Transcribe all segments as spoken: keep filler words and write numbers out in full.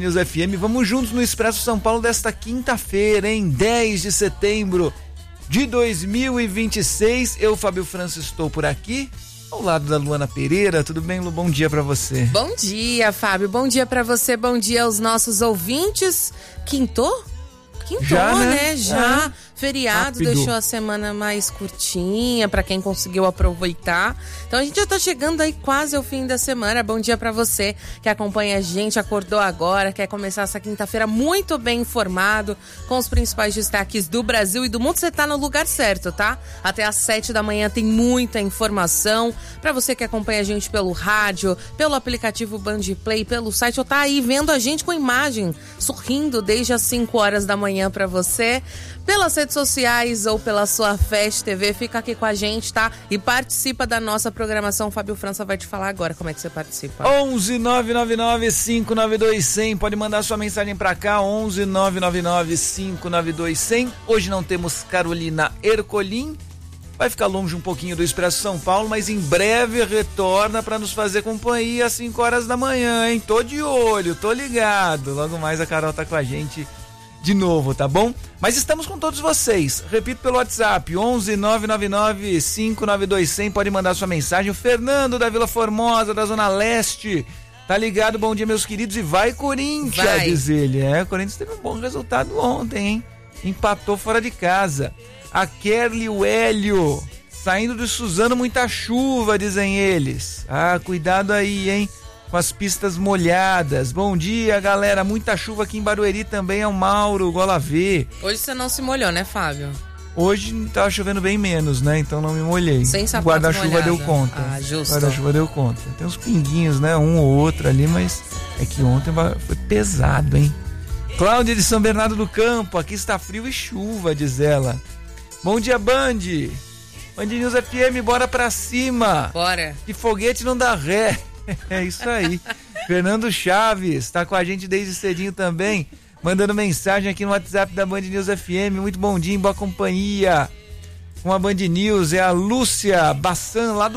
News F M. Vamos juntos no Expresso São Paulo desta quinta-feira, em dez de setembro de dois mil e vinte e seis. Eu, Fábio França, estou por aqui, ao lado da Luana Pereira. Tudo bem, Lu? Bom dia pra você. Bom dia, Fábio. Bom dia pra você, bom dia aos nossos ouvintes. Quintou? Quintou, Já, né? né? Já. É. Feriado Rápido. deixou a semana mais curtinha pra quem conseguiu aproveitar. Então a gente já tá chegando aí quase ao fim da semana. Bom dia pra você que acompanha a gente, acordou agora, quer começar essa quinta-feira muito bem informado, com os principais destaques do Brasil e do mundo. Você tá no lugar certo, tá? Até às sete da manhã tem muita informação. Pra você que acompanha a gente pelo rádio, pelo aplicativo Band Play, pelo site, ou tá aí vendo a gente com imagem, sorrindo desde as cinco horas da manhã pra você. Pelas redes sociais ou pela sua Fast T V, fica aqui com a gente, tá? E participa da nossa programação. O Fábio França vai te falar agora como é que você participa. onze nove nove nove cinco nove dois zero zero. Pode mandar sua mensagem pra cá, onze nove nove nove cinco nove dois zero zero. Hoje não temos Carolina Ercolim. Vai ficar longe um pouquinho do Expresso São Paulo, mas em breve retorna para nos fazer companhia às cinco horas da manhã, hein? Tô de olho, tô ligado. Logo mais a Carol tá com a gente de novo, tá bom? Mas estamos com todos vocês. Repito pelo WhatsApp, onze nove nove nove cinco nove dois zero zero. Pode mandar sua mensagem. O Fernando da Vila Formosa, da Zona Leste, tá ligado? Bom dia, meus queridos. E vai, Corinthians, Vai. diz ele. É, o Corinthians teve um bom resultado ontem, hein? Empatou fora de casa. A Kerly, o Hélio, saindo de Suzano, muita chuva, dizem eles. Ah, cuidado aí, hein? Com as pistas molhadas. Bom dia, galera. Muita chuva aqui em Barueri também. É o Mauro, Gola V. Hoje você não se molhou, né, Fábio? Hoje tava chovendo bem menos, né? Então não me molhei. Sem sapato O guarda-chuva molhado. deu conta. Ah, justo. O guarda-chuva deu conta. Tem uns pinguinhos, né? Um ou outro ali, mas é que ontem foi pesado, hein? Cláudia de São Bernardo do Campo. Aqui está frio e chuva, diz ela. Bom dia, Band. Band News F M, bora pra cima. Bora. Que foguete não dá ré. É isso aí. Fernando Chaves tá com a gente desde cedinho também, mandando mensagem aqui no WhatsApp da Band News F M. Muito bom dia, em boa companhia com a Band News. É a Lúcia Bassan, lá do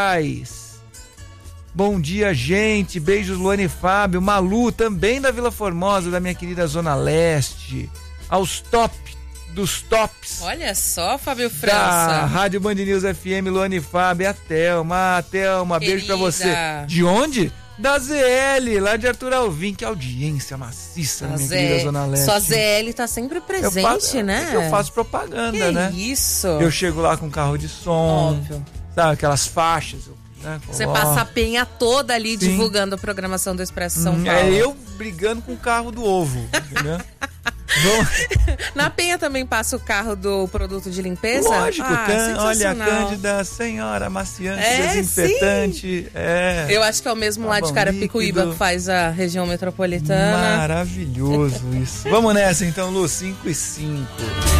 Brás. Bom dia, gente. Beijos, Luane e Fábio. Malu, também da Vila Formosa, da minha querida Zona Leste. Aos top dos tops. Olha só, Fábio Da França. Rádio Band News F M, Luane e Fábio, a Thelma, a Thelma, beijo pra você. De onde? Da Z L, lá de Arthur Alvim. Que audiência maciça, A minha Zé- querida Zona Leste. Só Z L tá sempre presente, eu faço, né? Eu faço propaganda, que né? isso? Eu chego lá com carro de som, Óbvio. sabe, aquelas faixas. eu, Né, Você coloco. passa a penha toda ali Sim. divulgando a programação do Expresso São Hum, Paulo. É eu brigando com o carro do ovo, entendeu? Vamos... Na penha também passa o carro do produto de limpeza? Lógico, ah, can... olha a sensacional. Cândida, senhora amaciante, É, desinfetante. É. Eu acho que é o mesmo lá de Sabão Carapicuíba líquido. que faz a região metropolitana. Maravilhoso isso. Vamos nessa então, Lu, cinco e cinco.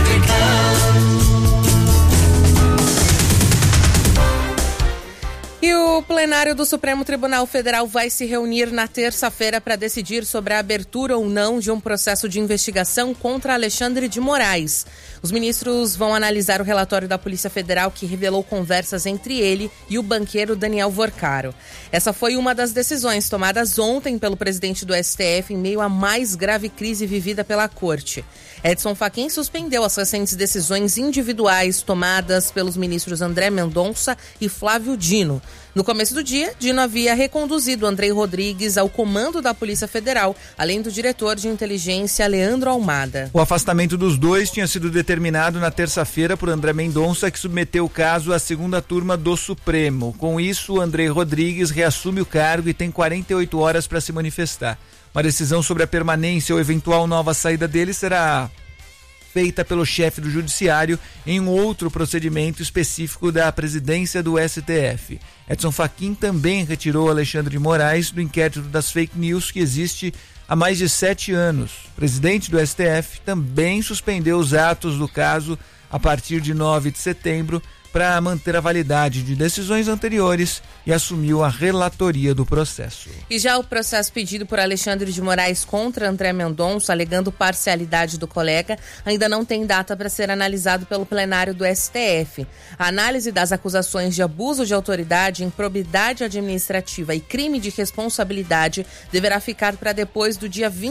E o plenário do Supremo Tribunal Federal vai se reunir na terça-feira para decidir sobre a abertura ou não de um processo de investigação contra Alexandre de Moraes. Os ministros vão analisar o relatório da Polícia Federal que revelou conversas entre ele e o banqueiro Daniel Vorcaro. Essa foi uma das decisões tomadas ontem pelo presidente do S T F em meio à mais grave crise vivida pela Corte. Edson Fachin suspendeu as recentes decisões individuais tomadas pelos ministros André Mendonça e Flávio Dino. No começo do dia, Dino havia reconduzido Andrei Rodrigues ao comando da Polícia Federal, além do diretor de inteligência Leandro Almada. O afastamento dos dois tinha sido determinado na terça-feira por André Mendonça, que submeteu o caso à segunda turma do Supremo. Com isso, Andrei Rodrigues reassume o cargo e tem quarenta e oito horas para se manifestar. Uma decisão sobre a permanência ou eventual nova saída dele será feita pelo chefe do Judiciário em um outro procedimento específico da presidência do S T F. Edson Fachin também retirou Alexandre de Moraes do inquérito das fake news que existe há mais de sete anos. O presidente do S T F também suspendeu os atos do caso a partir de nove de setembro para manter a validade de decisões anteriores e assumiu a relatoria do processo. E já o processo pedido por Alexandre de Moraes contra André Mendonça, alegando parcialidade do colega, ainda não tem data para ser analisado pelo plenário do S T F. A análise das acusações de abuso de autoridade, improbidade administrativa e crime de responsabilidade deverá ficar para depois do dia vinte